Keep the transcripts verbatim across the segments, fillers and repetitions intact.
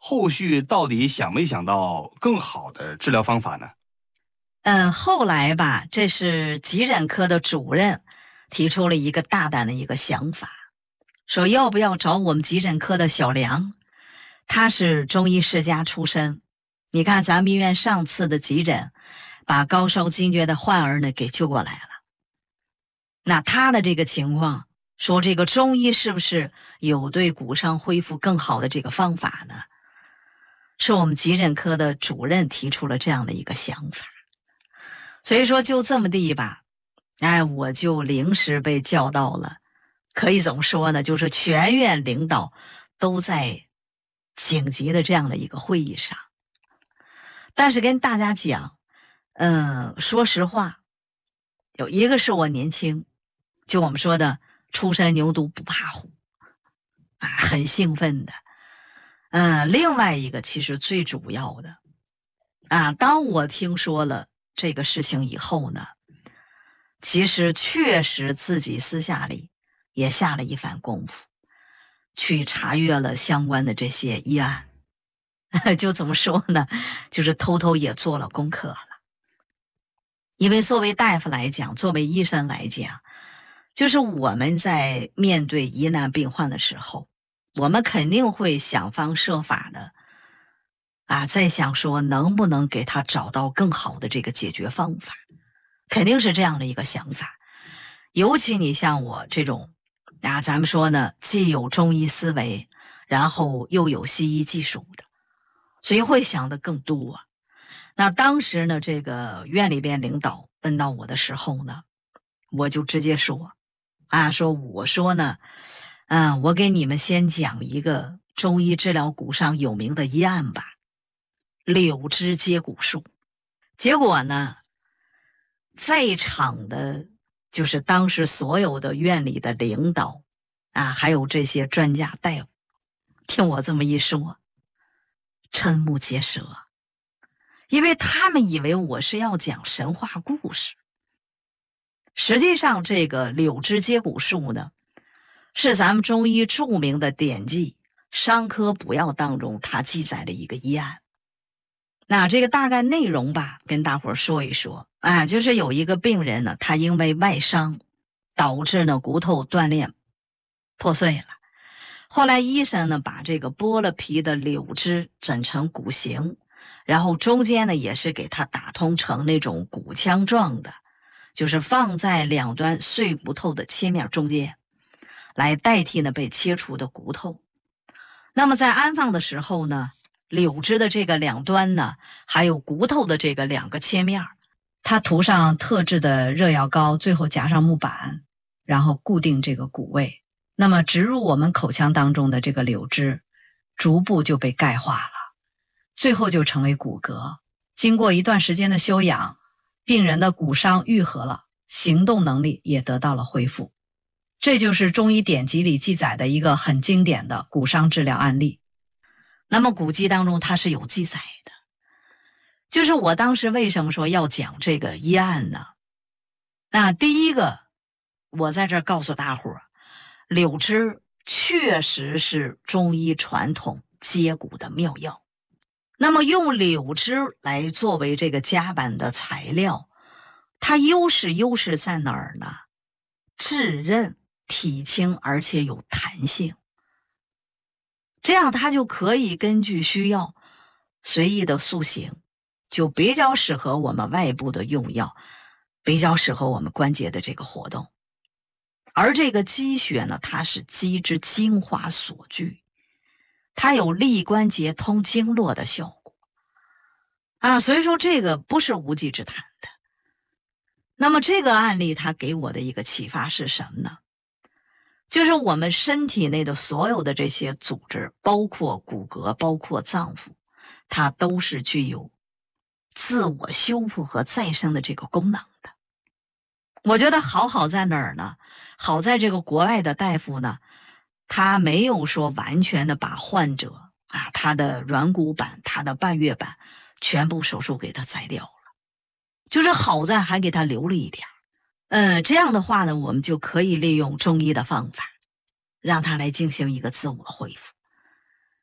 后续到底想没想到更好的治疗方法呢？ 嗯，后来吧，这是急诊科的主任提出了一个大胆的一个想法，说要不要找我们急诊科的小梁，他是中医世家出身，你看咱们医院上次的急诊把高烧惊厥的患儿呢给救过来了，那他的这个情况，说这个中医是不是有对骨伤恢复更好的这个方法呢？是我们急诊科的主任提出了这样的一个想法。所以说就这么地吧，哎，我就临时被叫到了，可以怎么说呢，就是全院领导都在紧急的这样的一个会议上。但是跟大家讲，嗯，说实话，有一个是我年轻，就我们说的初生牛犊不怕虎啊，很兴奋的。嗯，另外一个其实最主要的啊，当我听说了这个事情以后呢，其实确实自己私下里也下了一番功夫，去查阅了相关的这些医案，就怎么说呢，就是偷偷也做了功课了。因为作为大夫来讲，作为医生来讲，就是我们在面对疑难病患的时候，我们肯定会想方设法的啊，在想说能不能给他找到更好的这个解决方法，肯定是这样的一个想法。尤其你像我这种啊，咱们说呢，既有中医思维，然后又有西医技术的，所以会想的更多。那当时呢，这个院里边领导问到我的时候呢，我就直接说啊，说我说呢，嗯，我给你们先讲一个中医治疗骨伤有名的医案吧，柳枝接骨术。结果呢，在场的就是当时所有的院里的领导啊，还有这些专家大夫，听我这么一说，瞠目结舌，因为他们以为我是要讲神话故事。实际上这个柳枝接骨术呢，是咱们中医著名的典籍《伤科补药》当中它记载的一个医案。那这个大概内容吧，跟大伙儿说一说啊，就是有一个病人呢，他因为外伤导致呢骨头断裂破碎了，后来医生呢把这个剥了皮的柳枝整成骨形，然后中间呢也是给它打通成那种骨腔状的，就是放在两端碎骨头的切面中间，来代替呢被切除的骨头。那么在安放的时候呢，柳枝的这个两端呢，还有骨头的这个两个切面，它涂上特制的热药膏，最后夹上木板，然后固定这个骨位。那么植入我们口腔当中的这个柳枝，逐步就被钙化了，最后就成为骨骼。经过一段时间的休养，病人的骨伤愈合了，行动能力也得到了恢复。这就是中医典籍里记载的一个很经典的骨伤治疗案例。那么古籍当中它是有记载的，就是我当时为什么说要讲这个医案呢？那第一个，我在这儿告诉大伙儿，柳枝确实是中医传统接骨的妙药。那么用柳枝来作为这个夹板的材料，它优势优势在哪儿呢？质韧、体轻，而且有弹性。这样它就可以根据需要随意的塑形，就比较适合我们外部的用药，比较适合我们关节的这个活动。而这个鸡血呢，它是鸡之精华所聚，它有利关节通经络的效果啊，所以说这个不是无稽之谈的。那么这个案例它给我的一个启发是什么呢？就是我们身体内的所有的这些组织，包括骨骼，包括脏腑，它都是具有自我修复和再生的这个功能的。我觉得好好在哪儿呢？好在这个国外的大夫呢，他没有说完全的把患者啊，他的软骨板、他的半月板全部手术给他摘掉了，就是好在还给他留了一点。嗯，这样的话呢，我们就可以利用中医的方法，让他来进行一个自我恢复。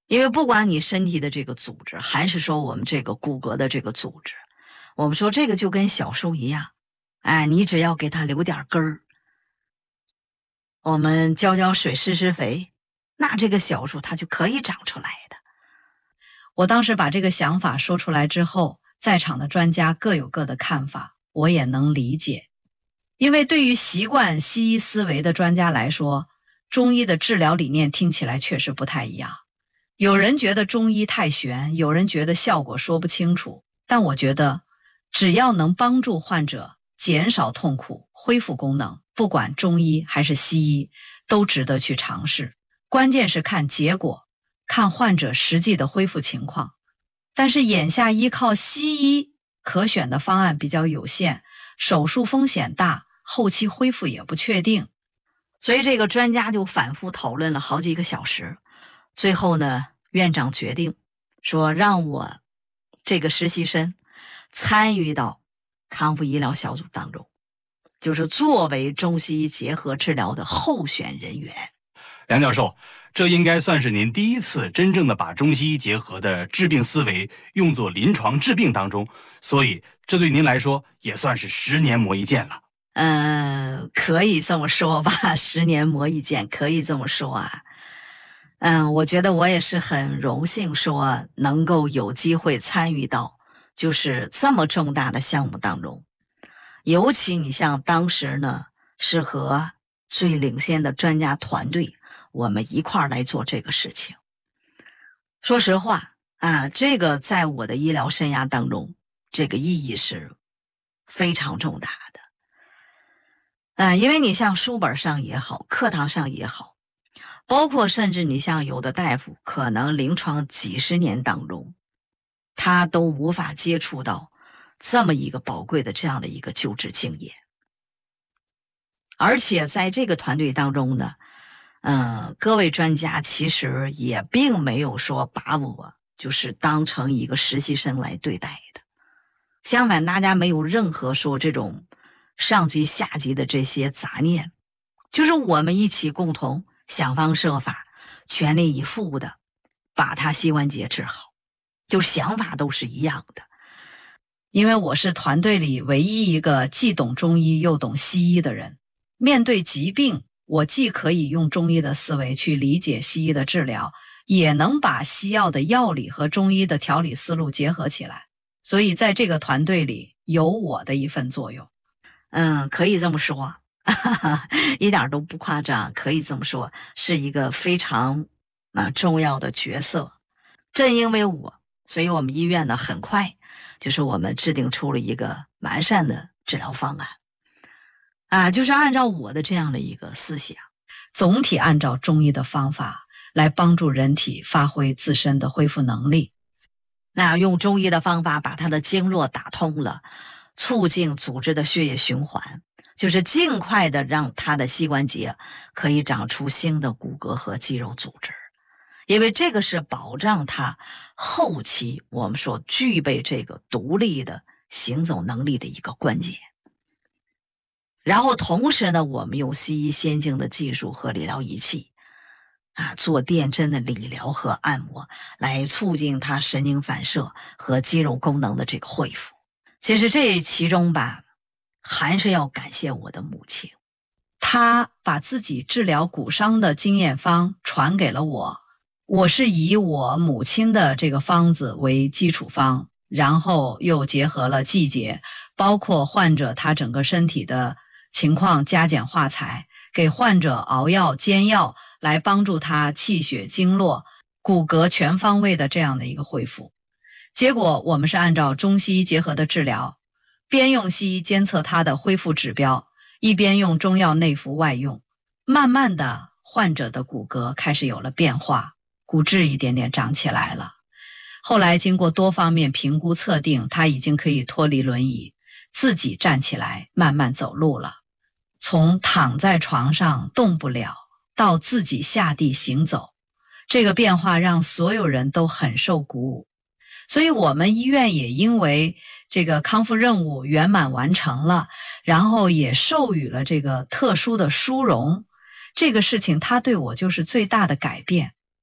因为不管你身体的这个组织，还是说我们这个骨骼的这个组织，我们说这个就跟小树一样，哎，你只要给它留点根儿，我们浇浇水施施肥，那这个小树它就可以长出来的。 我当时把这个想法说出来之后，在场的专家各有各的看法，我也能理解。因为对于习惯西医思维的专家来说，中医的治疗理念听起来确实不太一样。有人觉得中医太玄，有人觉得效果说不清楚，但我觉得只要能帮助患者减少痛苦、恢复功能，不管中医还是西医，都值得去尝试。关键是看结果，看患者实际的恢复情况。但是眼下依靠西医可选的方案比较有限，手术风险大，后期恢复也不确定。 所以这个专家就反复讨论了好几个小时，最后呢，院长决定说让我这个实习生参与到康复医疗小组当中，就是作为中西医结合治疗的候选人员。 梁教授，这应该算是您第一次真正的把中西医结合的治病思维用作临床治病当中，所以这对您来说也算是十年磨一剑了。 嗯，可以这么说吧，十年磨一剑，可以这么说啊。嗯，我觉得我也是很荣幸说能够有机会参与到就是这么重大的项目当中。尤其你像当时呢，是和最领先的专家团队，我们一块儿来做这个事情。说实话啊，这个在我的医疗生涯当中，这个意义是非常重大的。啊，因为你像书本上也好，课堂上也好，包括甚至你像有的大夫，可能临床几十年当中，他都无法接触到这么一个宝贵的这样的一个救治经验。而且在这个团队当中呢，嗯，各位专家其实也并没有说把我就是当成一个实习生来对待的，相反，大家没有任何说这种上级下级的这些杂念，就是我们一起共同想方设法，全力以赴的把他膝关节治好，就想法都是一样的。 因为我是团队里唯一一个既懂中医又懂西医的人，面对疾病，我既可以用中医的思维去理解西医的治疗，也能把西药的药理和中医的调理思路结合起来，所以在这个团队里有我的一份作用。 嗯，可以这么说，一点都不夸张，可以这么说，是一个非常啊重要的角色。正因为我，所以我们医院呢很快就是我们制定出了一个完善的治疗方案，啊，就是按照我的这样的一个思想， 总体按照中医的方法来帮助人体发挥自身的恢复能力。 那用中医的方法把它的经络打通了，促进组织的血液循环，就是尽快的让他的膝关节可以长出新的骨骼和肌肉组织，因为这个是保障他后期我们说具备这个独立的行走能力的一个关键。然后同时呢，我们用西医先进的技术和理疗仪器啊，做电针的理疗和按摩，来促进他神经反射和肌肉功能的这个恢复。其实这其中吧，还是要感谢我的母亲， 她把自己治疗骨伤的经验方传给了我，我是以我母亲的这个方子为基础方，然后又结合了季节，包括患者他整个身体的情况加减化裁，给患者熬药煎药，来帮助他气血经络骨骼全方位的这样的一个恢复。结果我们是按照中西医结合的治疗，边用西医监测他的恢复指标，一边用中药内服外用，慢慢的患者的骨骼开始有了变化，骨质一点点长起来了。后来经过多方面评估测定，他已经可以脱离轮椅，自己站起来慢慢走路了。从躺在床上动不了到自己下地行走，这个变化让所有人都很受鼓舞。所以我们医院也因为这个康复任务圆满完成了，然后也授予了这个特殊的殊荣，这个事情它对我就是最大的改变。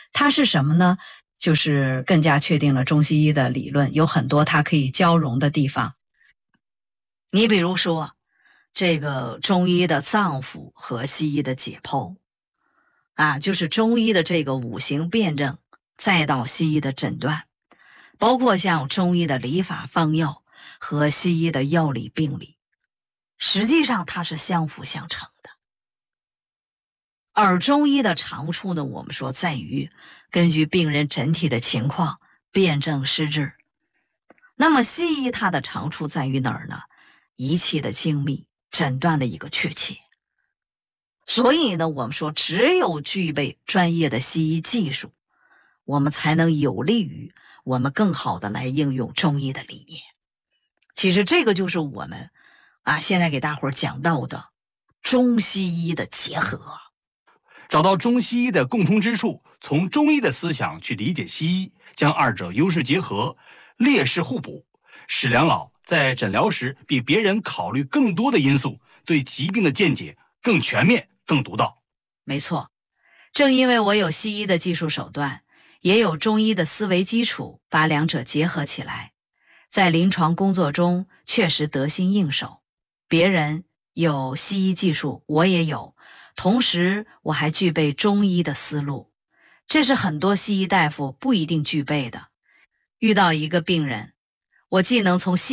它是什么呢？就是更加确定了中西医的理论，有很多它可以交融的地方。 你比如说，这个中医的脏腑和西医的解剖，啊，就是中医的这个五行辩证，再到西医的诊断，包括像中医的理法方药和西医的药理病理，实际上它是相辅相成的。而中医的长处呢，我们说在于根据病人整体的情况辨证施治。那么西医它的长处在于哪儿呢？仪器的精密，诊断的一个确切。所以呢，我们说只有具备专业的西医技术，我们才能有利于我们更好的来应用中医的理念。其实这个就是我们啊现在给大伙儿讲到的中西医的结合。 找到中西医的共通之处，从中医的思想去理解西医，将二者优势结合，劣势互补，使梁老在诊疗时比别人考虑更多的因素，对疾病的见解更全面、更独到。 没错，正因为我有西医的技术手段，也有中医的思维基础，把两者结合起来，在临床工作中确实得心应手。别人有西医技术，我也有，同时我还具备中医的思路，这是很多西医大夫不一定具备的。遇到一个病人，我既能从西